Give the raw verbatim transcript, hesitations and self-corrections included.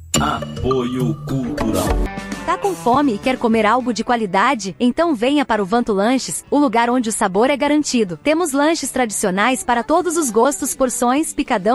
Apoio Cultural. Tá com fome e quer comer algo de qualidade? Então venha para o Vanto Lanches, o lugar onde o sabor é garantido. Temos lanches tradicionais para todos os gostos, porções, picadão